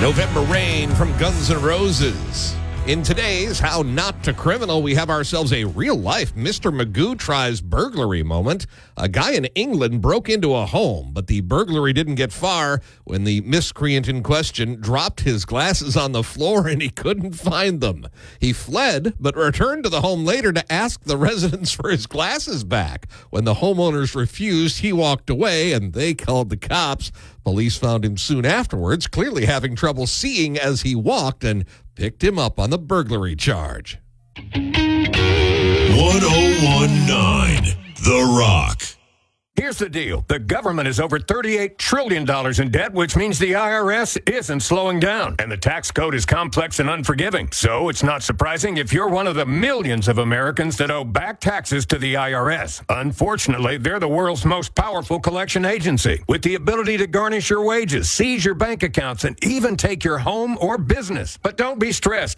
November Rain from Guns N' Roses. In today's How Not to Criminal, we have ourselves a real-life Mr. Magoo tries burglary moment. A guy in England broke into a home, but the burglary didn't get far when the miscreant in question dropped his glasses on the floor and he couldn't find them. He fled, but returned to the home later to ask the residents for his glasses back. When the homeowners refused, he walked away and they called the cops. Police found him soon afterwards, clearly having trouble seeing as he walked, and picked him up on the burglary charge. 1019 The Rock. Here's the deal. The government is over $38 trillion in debt, which means the IRS isn't slowing down. And the tax code is complex and unforgiving. So it's not surprising if you're one of the millions of Americans that owe back taxes to the IRS. Unfortunately, they're the world's most powerful collection agency, with the ability to garnish your wages, seize your bank accounts, and even take your home or business. But don't be stressed.